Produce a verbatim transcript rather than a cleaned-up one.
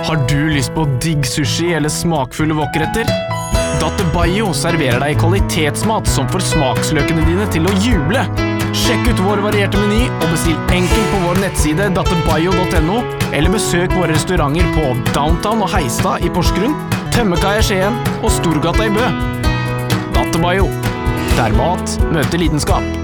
Har du lyst på digg sushi eller smakfulle wokretter? Dattebayo serverer deg kvalitetsmat som får smaksløkene dine til å juble. Sjekk ut vår varierte meny og bestill enkelt på vår nettside dattebayo punktum no eller besøk våre restauranter på Downtown og Heistad i Porsgrunn, Tømmekaia i Skien og Storgata i Bø. Dattebayo, der mat møter lidenskap.